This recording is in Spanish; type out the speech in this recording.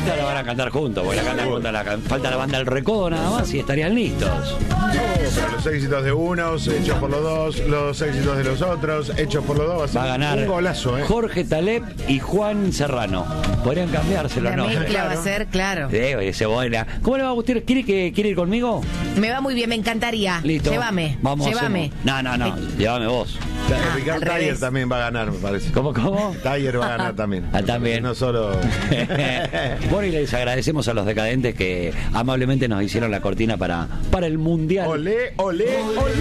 esta la van a cantar juntos, porque la cantan juntos. Falta la banda El Recodo nada más y estarían listos. Pero los éxitos de unos, hechos por los dos, los éxitos de los otros, hechos por los dos. Va a ganar un golazo, Jorge Taleb y Juan Serrano. Podrían cambiárselo, La ¿no? mezcla va a ser, claro. Ese buena. ¿Cómo le va a gustar? ¿Quiere ir conmigo? Me va muy bien, me encantaría. Listo. Llévame. Vamos. Llévame. No. Llévame vos. Ricardo al Taller revés. también va a ganar, me parece. ¿Cómo? Taller va a ganar también. También. No solo. Bueno, y les agradecemos a los decadentes que amablemente nos hicieron la cortina para el Mundial. Olé, olé, olé.